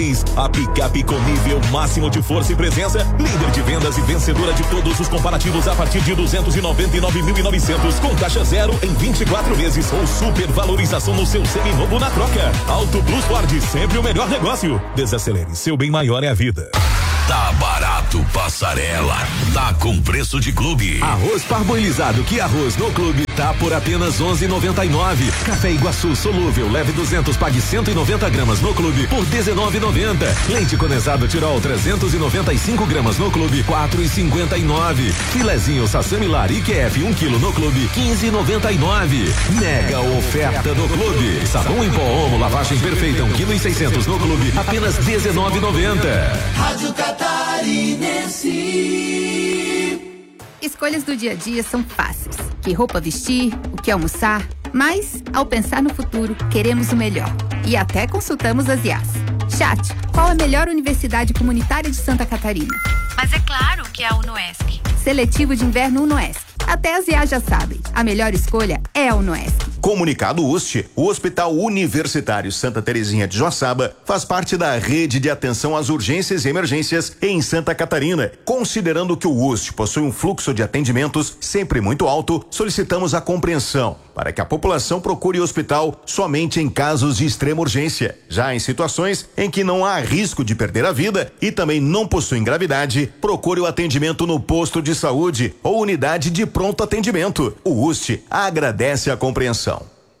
A picape com nível máximo de força e presença, líder de vendas e vencedora de todos os comparativos a partir de 299.900 com taxa zero em 24 vezes ou supervalorização no seu seminovo na troca. Auto Plus Ford, sempre o melhor negócio. Desacelere, seu bem maior é a vida. Tá barato, passarela. Tá com preço de clube. Arroz parboilizado que arroz no clube tá por apenas 11,99. Café Iguaçu solúvel leve 200 pague 190 gramas no clube por 19,90. Leite condensado Tirol 395 gramas no clube 4,59. Filezinho Sassami Lar IQF 1 quilo no clube 15,99. Mega oferta do clube. Sabão em pó Omo lavagem perfeita 1,6 kg no clube apenas 19,90. Rádio Catarinense. Escolhas do dia a dia são fáceis. Que roupa vestir, o que almoçar, mas, ao pensar no futuro, queremos o melhor. E até consultamos as IAs. Chat, qual a melhor universidade comunitária de Santa Catarina? Mas é claro que é a UNOESC. Seletivo de inverno UNOESC. Até as IAs já sabem. A melhor escolha é a UNOESC. Comunicado UST, o Hospital Universitário Santa Terezinha de Joaçaba faz parte da rede de atenção às urgências e emergências em Santa Catarina. Considerando que o UST possui um fluxo de atendimentos sempre muito alto, solicitamos a compreensão para que a população procure o hospital somente em casos de extrema urgência. Já em situações em que não há risco de perder a vida e também não possuem gravidade, procure o atendimento no posto de saúde ou unidade de pronto atendimento. O UST agradece a compreensão.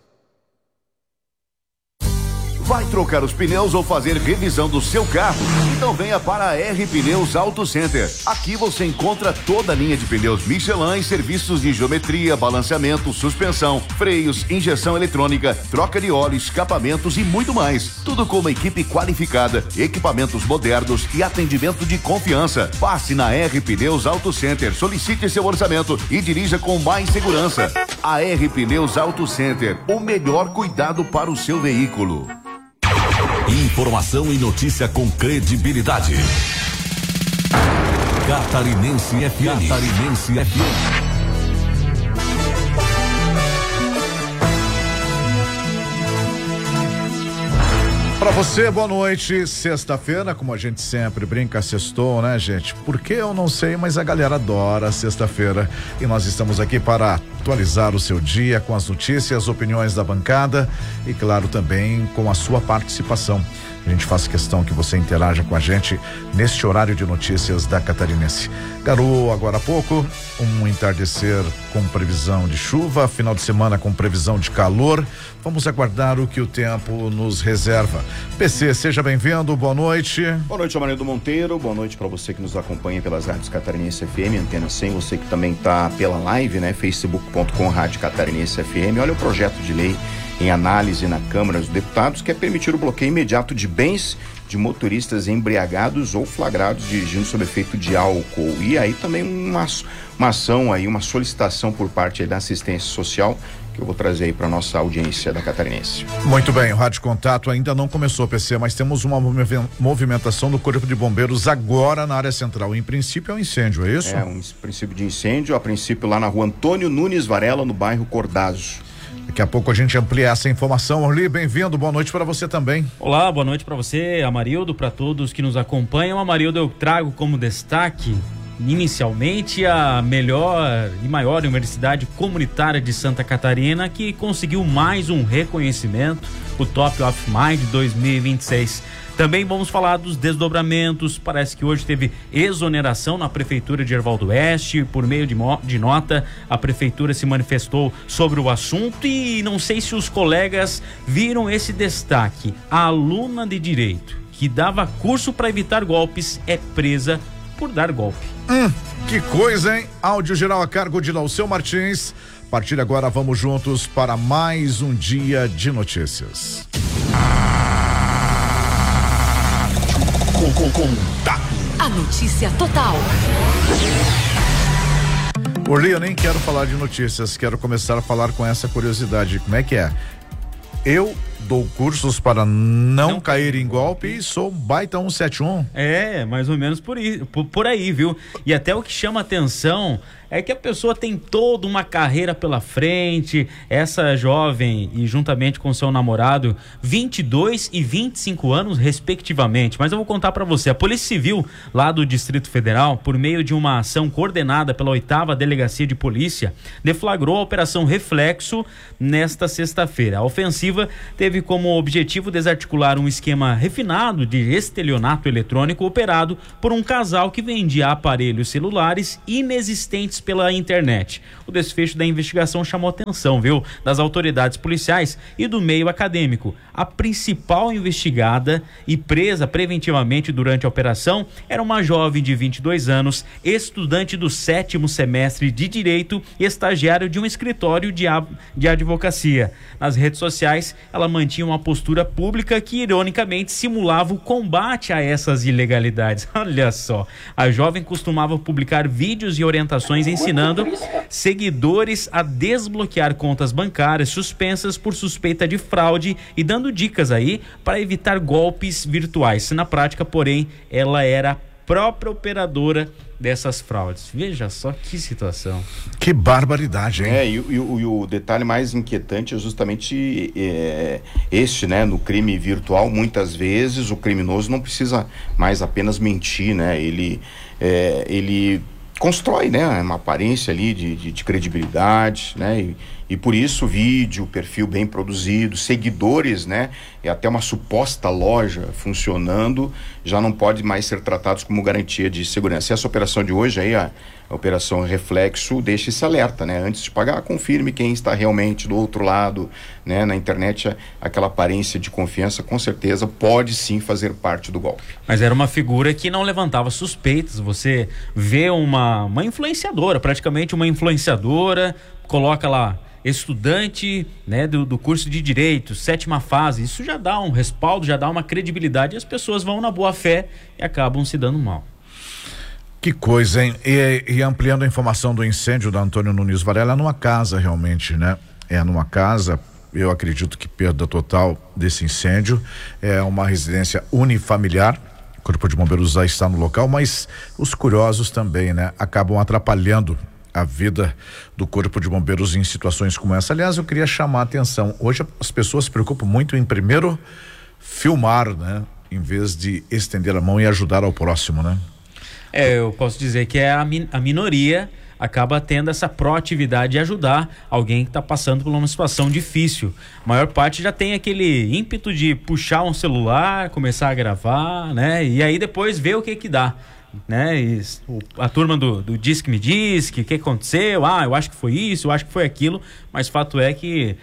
Vai trocar os pneus ou fazer revisão do seu carro? Então venha para a R Pneus Auto Center. Aqui você encontra toda a linha de pneus Michelin e serviços de geometria, balanceamento, suspensão, freios, injeção eletrônica, troca de óleo, escapamentos e muito mais. Tudo com uma equipe qualificada, equipamentos modernos e atendimento de confiança. Passe na R Pneus Auto Center, solicite seu orçamento e dirija com mais segurança. A R Pneus Auto Center, o melhor cuidado para o seu veículo. Informação e notícia com credibilidade. Catarinense FM. Catarinense FM. Pra você, boa noite. Sexta-feira, como a gente sempre brinca, sextou, né, gente? Por que eu não sei, mas a galera adora sexta-feira. E nós estamos aqui para atualizar o seu dia com as notícias, opiniões da bancada e, claro, também com a sua participação. A gente faz questão que você interaja com a gente neste horário de notícias da Catarinense. Garoou agora há pouco, um entardecer com previsão de chuva, final de semana com previsão de calor. Vamos aguardar o que o tempo nos reserva. PC, seja bem-vindo, boa noite. Boa noite, Amarildo Monteiro, boa noite para você que nos acompanha pelas rádios Catarinense FM, Antena 100, você que também está pela live, né, facebook.com Rádio Catarinense FM. Olha o projeto de lei em análise na Câmara dos Deputados, que é permitir o bloqueio imediato de bens de motoristas embriagados ou flagrados dirigindo sob efeito de álcool. E aí também uma ação aí, uma solicitação por parte aí da assistência social, que eu vou trazer aí para nossa audiência da Catarinense. Muito bem, o Rádio Contato ainda não começou, PC, mas temos uma movimentação do Corpo de Bombeiros agora na área central. Em princípio é um incêndio, é isso? É um princípio de incêndio, a princípio lá na rua Antônio Nunes Varela, no bairro Cordazo. Daqui a pouco a gente amplia essa informação. Orly, bem-vindo, boa noite para você também. Olá, boa noite para você, Amarildo, para todos que nos acompanham. Amarildo, eu trago como destaque, inicialmente, a melhor e maior universidade comunitária de Santa Catarina, que conseguiu mais um reconhecimento, o Top of Mind 2026. Também vamos falar dos desdobramentos. Parece que hoje teve exoneração na Prefeitura de Erval do Oeste. Por meio de nota, a Prefeitura se manifestou sobre o assunto e não sei se os colegas viram esse destaque. A aluna de Direito, que dava curso para evitar golpes, é presa por dar golpe. Que coisa, hein? Áudio geral a cargo de Lauceu Martins. A partir de agora, vamos juntos para mais um dia de notícias. A notícia total. Orly, eu nem quero falar de notícias, quero começar a falar com essa curiosidade. Como é que é? Eu Dou cursos para não cair em golpe e sou baita 171. É, mais ou menos por aí, viu? E até o que chama atenção é que a pessoa tem toda uma carreira pela frente. Essa jovem, e juntamente com seu namorado, 22 e 25 anos respectivamente. Mas eu vou contar pra você, a Polícia Civil lá do Distrito Federal, por meio de uma ação coordenada pela 8ª Delegacia de Polícia, deflagrou a Operação Reflexo nesta sexta-feira. A ofensiva teve como objetivo desarticular um esquema refinado de estelionato eletrônico operado por um casal que vendia aparelhos celulares inexistentes pela internet. O desfecho da investigação chamou a atenção, viu, das autoridades policiais e do meio acadêmico. A principal investigada e presa preventivamente durante a operação era uma jovem de 22 anos, estudante do 7º semestre de Direito e estagiário de um escritório de advocacia. Nas redes sociais, ela mantinha uma postura pública que, ironicamente, simulava o combate a essas ilegalidades. Olha só, a jovem costumava publicar vídeos e orientações ensinando seguidores a desbloquear contas bancárias suspensas por suspeita de fraude e dando dicas aí para evitar golpes virtuais. Na prática, porém, ela era a própria operadora dessas fraudes. Veja só que situação. Que barbaridade, hein? E o detalhe mais inquietante é justamente este, né? No crime virtual, muitas vezes o criminoso não precisa mais apenas mentir, né? Ele constrói, né, uma aparência ali de credibilidade, né, e por isso vídeo, perfil bem produzido, seguidores, né, e até uma suposta loja funcionando, já não pode mais ser tratados como garantia de segurança. E essa operação de hoje aí, a Operação Reflexo, deixa esse alerta, né, antes de pagar, confirme quem está realmente do outro lado, né, na internet, aquela aparência de confiança, com certeza, pode sim fazer parte do golpe. Mas era uma figura que não levantava suspeitas. Você vê uma influenciadora, praticamente uma influenciadora, coloca lá estudante, né, do curso de Direito, 7ª fase, isso já dá um respaldo, já dá uma credibilidade, e as pessoas vão na boa fé e acabam se dando mal. Que coisa, hein? E ampliando a informação do incêndio da Antônio Nunes Varela, é numa casa realmente, né? É numa casa, eu acredito que perda total desse incêndio, é uma residência unifamiliar, o Corpo de Bombeiros já está no local, mas os curiosos também, né? Acabam atrapalhando a vida do Corpo de Bombeiros em situações como essa. Aliás, eu queria chamar a atenção, hoje as pessoas se preocupam muito em primeiro filmar, né? Em vez de estender a mão e ajudar ao próximo, né? Eu posso dizer que é a minoria acaba tendo essa proatividade de ajudar alguém que está passando por uma situação difícil. A maior parte já tem aquele ímpeto de puxar um celular, começar a gravar, né? E aí depois ver o que dá, né? E a turma do Diz que me diz, que aconteceu, eu acho que foi isso, eu acho que foi aquilo, mas fato é que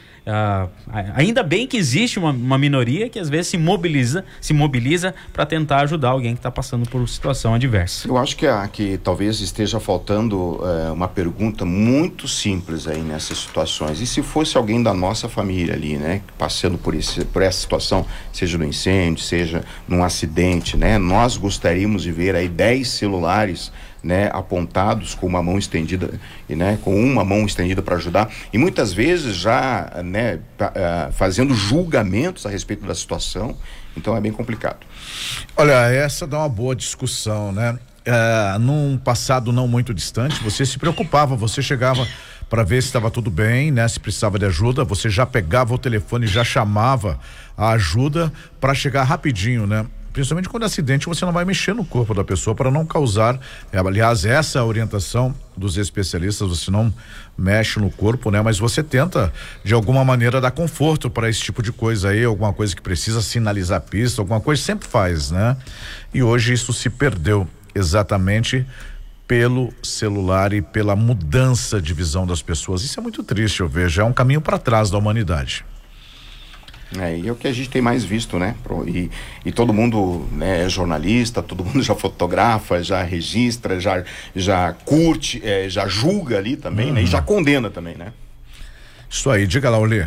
ainda bem que existe uma minoria que às vezes se mobiliza para tentar ajudar alguém que está passando por situação adversa. Eu acho que talvez esteja faltando uma pergunta muito simples aí nessas situações. E se fosse alguém da nossa família ali, né, passando por essa situação, seja no incêndio, seja num acidente, né, nós gostaríamos de ver aí 10 celulares, né, apontados com uma mão estendida, né, com uma mão estendida para ajudar, e muitas vezes já, né, fazendo julgamentos a respeito da situação. Então é bem complicado. Olha, essa dá uma boa discussão, né? Num passado não muito distante, você se preocupava, você chegava para ver se estava tudo bem, né? Se precisava de ajuda, você já pegava o telefone e já chamava a ajuda para chegar rapidinho, né? Principalmente quando é acidente, você não vai mexer no corpo da pessoa para não causar, aliás, essa orientação dos especialistas, você não mexe no corpo, né? Mas você tenta, de alguma maneira, dar conforto para esse tipo de coisa aí, alguma coisa que precisa sinalizar a pista, alguma coisa sempre faz, né? E hoje isso se perdeu exatamente pelo celular e pela mudança de visão das pessoas. Isso é muito triste, eu vejo, é um caminho para trás da humanidade. E é o que a gente tem mais visto, né? E todo mundo, né, é jornalista, todo mundo já fotografa, já registra, já curte, já julga ali também, né? E já condena também, né? Isso aí, diga lá, Olê.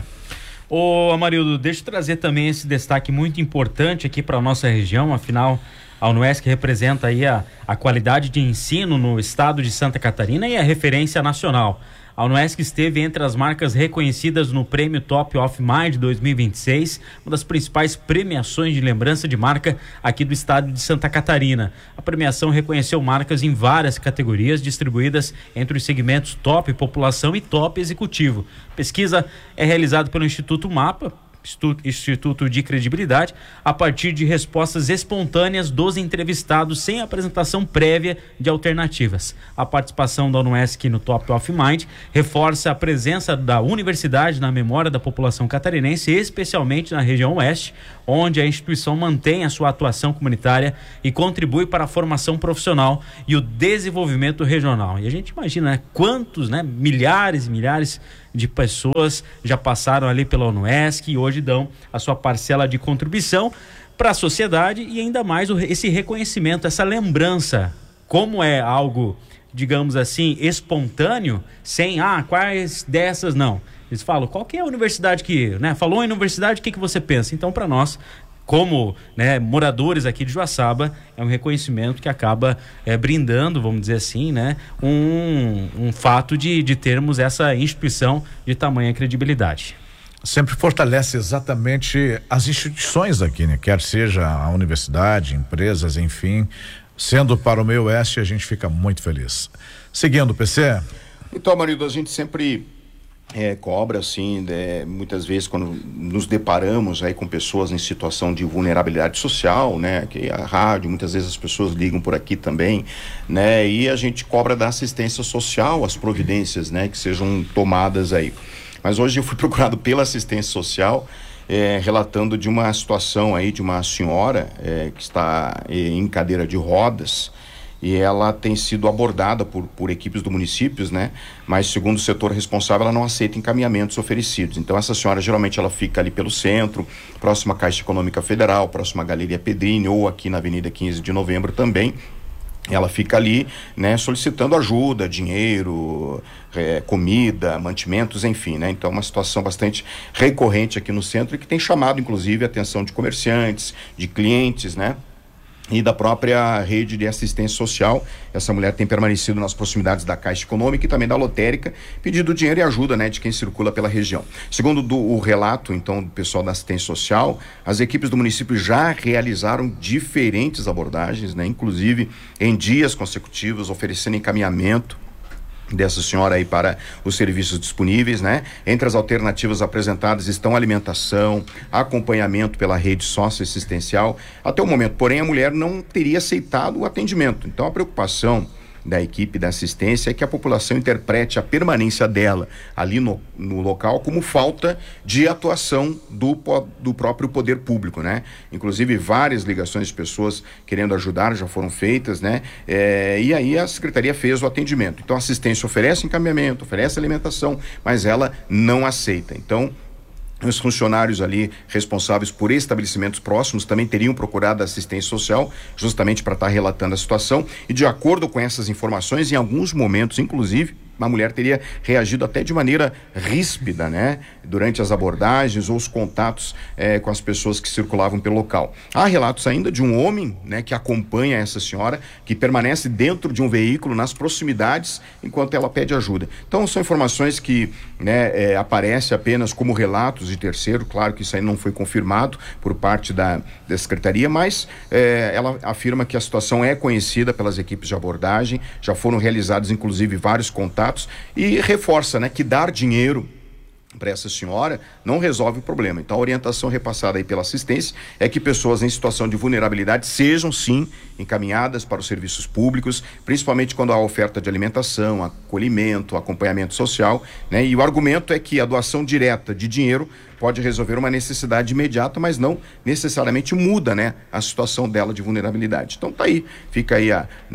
Ô, Amarildo, deixa eu trazer também esse destaque muito importante aqui para nossa região, afinal a UNOESC representa aí a qualidade de ensino no estado de Santa Catarina e a referência nacional. A UNOESC esteve entre as marcas reconhecidas no Prêmio Top of Mind 2026, uma das principais premiações de lembrança de marca aqui do estado de Santa Catarina. A premiação reconheceu marcas em várias categorias distribuídas entre os segmentos Top População e Top Executivo. A pesquisa é realizada pelo Instituto MAPA, Instituto de Credibilidade, a partir de respostas espontâneas dos entrevistados sem apresentação prévia de alternativas. A participação da UNOESC no Top of Mind reforça a presença da universidade na memória da população catarinense, especialmente na região oeste, onde a instituição mantém a sua atuação comunitária e contribui para a formação profissional e o desenvolvimento regional. E a gente imagina, né, quantos, né, milhares e milhares de pessoas já passaram ali pela UNOESC e hoje dão a sua parcela de contribuição para a sociedade e ainda mais esse reconhecimento, essa lembrança, como é algo, digamos assim, espontâneo, sem, quais dessas não. Eles falam, qual que é a universidade que, né, falou em universidade, o que você pensa? Então, para nós, como, né, moradores aqui de Joaçaba, é um reconhecimento que acaba brindando, vamos dizer assim, né, um fato de termos essa instituição de tamanha credibilidade. Sempre fortalece exatamente as instituições aqui, né? Quer seja a universidade, empresas, enfim. Sendo para o meio oeste, a gente fica muito feliz. Seguindo, PC. Então, marido, a gente sempre cobra, assim, muitas vezes quando nos deparamos aí com pessoas em situação de vulnerabilidade social, né, que a rádio, muitas vezes as pessoas ligam por aqui também, né, e a gente cobra da assistência social, as providências, né, que sejam tomadas aí. Mas hoje eu fui procurado pela assistência social, relatando de uma situação aí de uma senhora que está em cadeira de rodas, e ela tem sido abordada por equipes do município, né? Mas segundo o setor responsável, ela não aceita encaminhamentos oferecidos. Então essa senhora geralmente ela fica ali pelo centro, próxima à Caixa Econômica Federal, próxima à Galeria Pedrini ou aqui na Avenida 15 de Novembro também. Ela fica ali, né, solicitando ajuda, dinheiro, comida, mantimentos, enfim, né? Então é uma situação bastante recorrente aqui no centro e que tem chamado inclusive a atenção de comerciantes, de clientes, né? E da própria rede de assistência social. Essa mulher tem permanecido nas proximidades da Caixa Econômica e também da lotérica, pedindo dinheiro e ajuda, né, de quem circula pela região. Segundo o relato, então, do pessoal da assistência social, as equipes do município já realizaram diferentes abordagens, né, inclusive em dias consecutivos, oferecendo encaminhamento dessa senhora aí para os serviços disponíveis, né? Entre as alternativas apresentadas estão alimentação, acompanhamento pela rede socioassistencial. Até o momento, porém, a mulher não teria aceitado o atendimento. Então, a preocupação da equipe da assistência é que a população interprete a permanência dela ali no local como falta de atuação do próprio poder público, né? Inclusive várias ligações de pessoas querendo ajudar já foram feitas, né? E aí a secretaria fez o atendimento. Então a assistência oferece encaminhamento, oferece alimentação, mas ela não aceita. Então os funcionários ali responsáveis por estabelecimentos próximos também teriam procurado assistência social justamente para estar relatando a situação e, de acordo com essas informações, em alguns momentos, inclusive, a mulher teria reagido até de maneira ríspida, né? Durante as abordagens ou os contatos com as pessoas que circulavam pelo local. Há relatos ainda de um homem, né, que acompanha essa senhora, que permanece dentro de um veículo nas proximidades enquanto ela pede ajuda. Então são informações que, né, aparecem apenas como relatos de terceiro. Claro que isso aí não foi confirmado por parte da secretaria, mas ela afirma que a situação é conhecida pelas equipes de abordagem, já foram realizados inclusive vários contatos e reforça, né, que dar dinheiro para essa senhora não resolve o problema. Então a orientação repassada aí pela assistência é que pessoas em situação de vulnerabilidade sejam sim encaminhadas para os serviços públicos, principalmente quando há oferta de alimentação, acolhimento, acompanhamento social, né? E o argumento é que a doação direta de dinheiro pode resolver uma necessidade imediata, mas não necessariamente muda, né, a situação dela de vulnerabilidade. Então tá aí, fica aí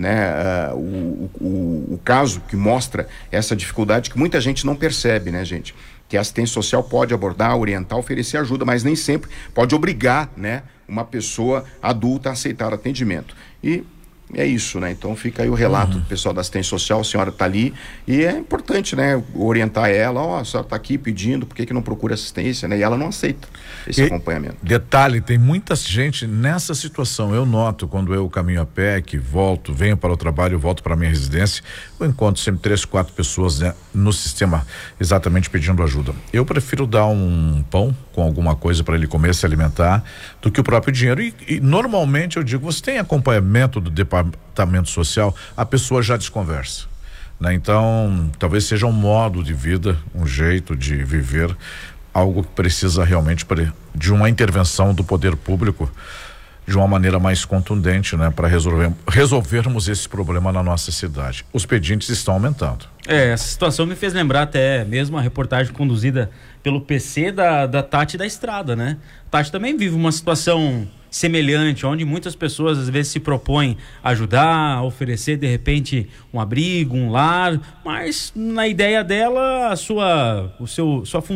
o caso que mostra essa dificuldade que muita gente não percebe, né, gente? Que a assistência social pode abordar, orientar, oferecer ajuda, mas nem sempre pode obrigar, né, uma pessoa adulta a aceitar atendimento. E É isso, né? Então fica aí o relato do pessoal da assistência social, a senhora tá ali e é importante, né? Orientar ela, a senhora tá aqui pedindo, por que não procura assistência, né? E ela não aceita esse acompanhamento. Detalhe, tem muita gente nessa situação, eu noto quando eu caminho a pé, que volto, venho para o trabalho, volto para minha residência, eu encontro sempre 3, 4 pessoas, né, no sistema exatamente pedindo ajuda. Eu prefiro dar um pão com alguma coisa para ele comer, se alimentar, do que o próprio dinheiro e normalmente eu digo, você tem acompanhamento do departamento social, a pessoa já desconversa, né? Então, talvez seja um modo de vida, um jeito de viver, algo que precisa realmente de uma intervenção do poder público de uma maneira mais contundente, né? Para resolvermos esse problema na nossa cidade. Os pedintes estão aumentando. Essa situação me fez lembrar até mesmo a reportagem conduzida pelo PC da Tati da Estrada, né? Tati também vive uma situação semelhante, onde muitas pessoas às vezes se propõem ajudar, oferecer de repente um abrigo, um lar, mas na ideia dela, sua